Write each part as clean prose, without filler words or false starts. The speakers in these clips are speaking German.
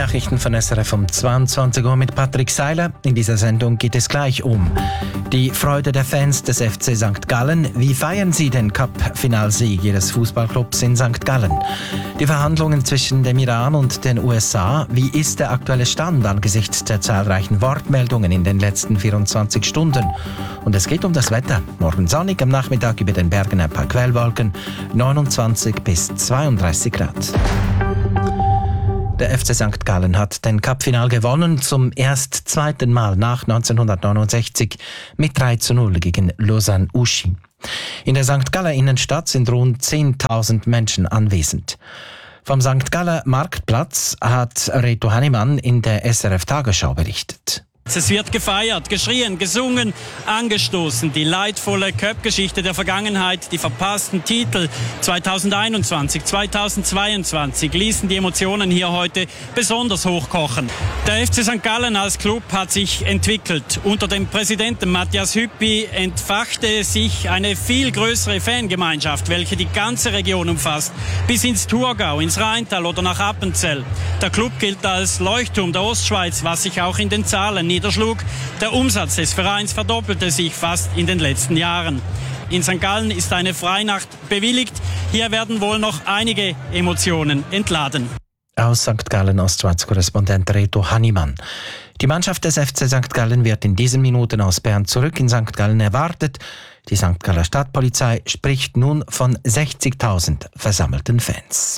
Nachrichten von SRF um 22 Uhr mit Patrick Seiler. In dieser Sendung geht es gleich um die Freude der Fans des FC St. Gallen. Wie feiern sie den Cup-Finalsieg ihres Fußballclubs in St. Gallen? Die Verhandlungen zwischen dem Iran und den USA. Wie ist der aktuelle Stand angesichts der zahlreichen Wortmeldungen in den letzten 24 Stunden? Und es geht um das Wetter. Morgen sonnig, am Nachmittag über den Bergen ein paar Quellwolken, 29 bis 32 Grad. Der FC St. Gallen hat den Cup-Final gewonnen, zum zweiten Mal nach 1969 mit 3:0 gegen Lausanne Uschi. In der St. Galler Innenstadt sind rund 10.000 Menschen anwesend. Vom St. Galler Marktplatz hat Reto Hannemann in der SRF Tagesschau berichtet. Es wird gefeiert, geschrien, gesungen, angestoßen. Die leidvolle Cup-Geschichte der Vergangenheit, die verpassten Titel 2021, 2022 ließen die Emotionen hier heute besonders hochkochen. Der FC St. Gallen als Club hat sich entwickelt. Unter dem Präsidenten Matthias Hüppi entfachte sich eine viel größere Fangemeinschaft, welche die ganze Region umfasst, bis ins Thurgau, ins Rheintal oder nach Appenzell. Der Club gilt als Leuchtturm der Ostschweiz, was sich auch in den Zahlen niederschlug. Der Umsatz des Vereins verdoppelte sich fast in den letzten Jahren. In St. Gallen ist eine Freinacht bewilligt. Hier werden wohl noch einige Emotionen entladen. Aus St. Gallen Ostschweiz-Korrespondent Reto Hannemann. Die Mannschaft des FC St. Gallen wird in diesen Minuten aus Bern zurück in St. Gallen erwartet. Die St. Galler Stadtpolizei spricht nun von 60.000 versammelten Fans.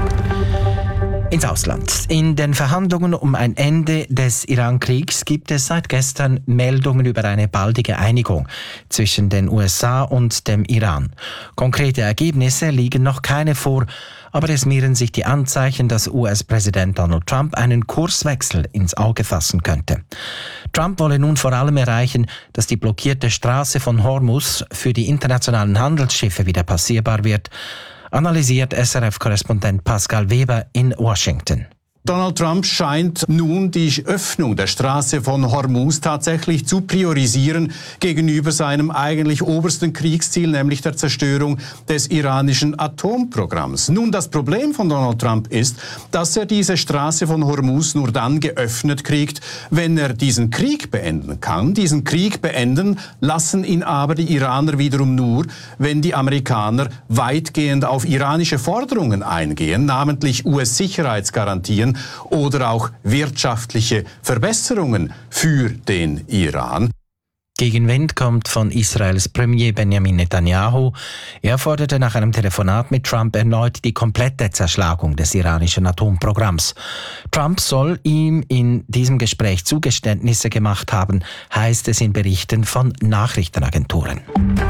Ins Ausland. In den Verhandlungen um ein Ende des Iran-Kriegs gibt es seit gestern Meldungen über eine baldige Einigung zwischen den USA und dem Iran. Konkrete Ergebnisse liegen noch keine vor, aber es mehren sich die Anzeichen, dass US-Präsident Donald Trump einen Kurswechsel ins Auge fassen könnte. Trump wolle nun vor allem erreichen, dass die blockierte Straße von Hormuz für die internationalen Handelsschiffe wieder passierbar wird, analysiert SRF-Korrespondent Pascal Weber in Washington. Donald Trump scheint nun die Öffnung der Straße von Hormuz tatsächlich zu priorisieren gegenüber seinem eigentlich obersten Kriegsziel, nämlich der Zerstörung des iranischen Atomprogramms. Nun, das Problem von Donald Trump ist, dass er diese Straße von Hormuz nur dann geöffnet kriegt, wenn er diesen Krieg beenden kann. Diesen Krieg beenden lassen ihn aber die Iraner wiederum nur, wenn die Amerikaner weitgehend auf iranische Forderungen eingehen, namentlich US-Sicherheitsgarantien oder auch wirtschaftliche Verbesserungen für den Iran. Gegenwind kommt von Israels Premier Benjamin Netanyahu. Er forderte nach einem Telefonat mit Trump erneut die komplette Zerschlagung des iranischen Atomprogramms. Trump soll ihm in diesem Gespräch Zugeständnisse gemacht haben, heißt es in Berichten von Nachrichtenagenturen.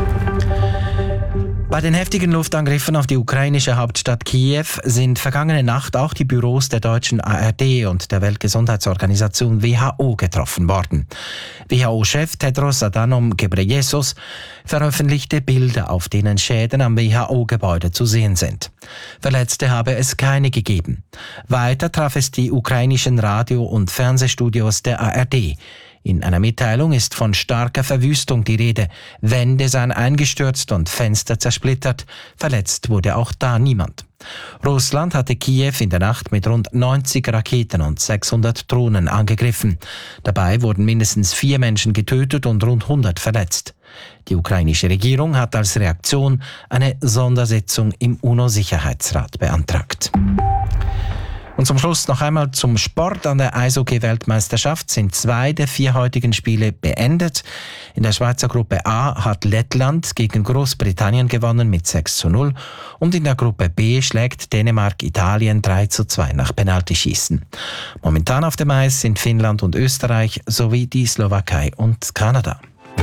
Bei den heftigen Luftangriffen auf die ukrainische Hauptstadt Kiew sind vergangene Nacht auch die Büros der deutschen ARD und der Weltgesundheitsorganisation WHO getroffen worden. WHO-Chef Tedros Adhanom Ghebreyesus veröffentlichte Bilder, auf denen Schäden am WHO-Gebäude zu sehen sind. Verletzte habe es keine gegeben. Weiter traf es die ukrainischen Radio- und Fernsehstudios der ARD. In einer Mitteilung ist von starker Verwüstung die Rede. Wände seien eingestürzt und Fenster zersplittert. Verletzt wurde auch da niemand. Russland hatte Kiew in der Nacht mit rund 90 Raketen und 600 Drohnen angegriffen. Dabei wurden mindestens 4 Menschen getötet und rund 100 verletzt. Die ukrainische Regierung hat als Reaktion eine Sondersitzung im UNO-Sicherheitsrat beantragt. Und zum Schluss noch einmal zum Sport. An der Eishockey-Weltmeisterschaft sind 2 der 4 heutigen Spiele beendet. In der Schweizer Gruppe A hat Lettland gegen Großbritannien gewonnen mit 6:0 und in der Gruppe B schlägt Dänemark Italien 3:2 nach Penaltyschießen. Momentan auf dem Eis sind Finnland und Österreich sowie die Slowakei und Kanada.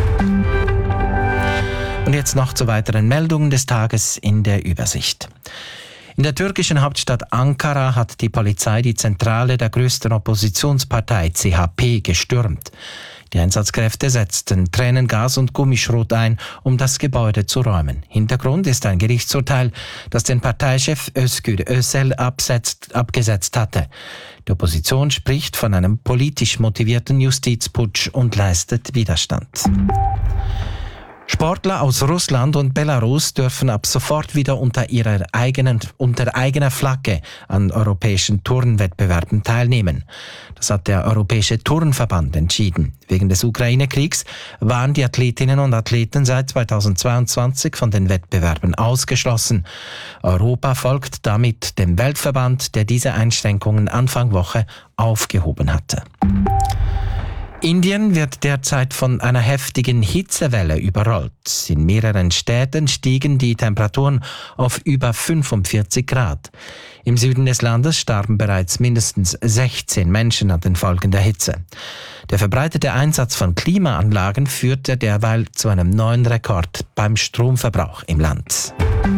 Und jetzt noch zu weiteren Meldungen des Tages in der Übersicht. In der türkischen Hauptstadt Ankara hat die Polizei die Zentrale der größten Oppositionspartei CHP gestürmt. Die Einsatzkräfte setzten Tränengas und Gummischrot ein, um das Gebäude zu räumen. Hintergrund ist ein Gerichtsurteil, das den Parteichef Özgür Özel abgesetzt hatte. Die Opposition spricht von einem politisch motivierten Justizputsch und leistet Widerstand. Sportler aus Russland und Belarus dürfen ab sofort wieder unter eigener Flagge an europäischen Turnwettbewerben teilnehmen. Das hat der Europäische Turnverband entschieden. Wegen des Ukraine-Kriegs waren die Athletinnen und Athleten seit 2022 von den Wettbewerben ausgeschlossen. Europa folgt damit dem Weltverband, der diese Einschränkungen Anfang Woche aufgehoben hatte. Indien wird derzeit von einer heftigen Hitzewelle überrollt. In mehreren Städten stiegen die Temperaturen auf über 45 Grad. Im Süden des Landes starben bereits mindestens 16 Menschen an den Folgen der Hitze. Der verbreitete Einsatz von Klimaanlagen führte derweil zu einem neuen Rekord beim Stromverbrauch im Land.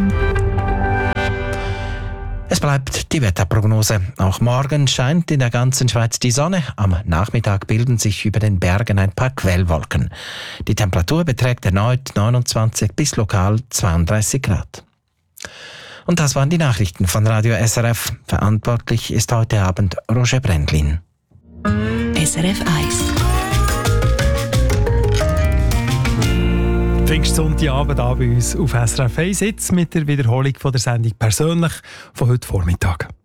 Es bleibt die Wetterprognose. Auch morgen scheint in der ganzen Schweiz die Sonne. Am Nachmittag bilden sich über den Bergen ein paar Quellwolken. Die Temperatur beträgt erneut 29 bis lokal 32 Grad. Und das waren die Nachrichten von Radio SRF. Verantwortlich ist heute Abend Roger Brendlin. SRF 1. Pfingstsonntagabend bei uns auf SRF 1 jetzt mit der Wiederholung von der Sendung «Persönlich» von heute Vormittag.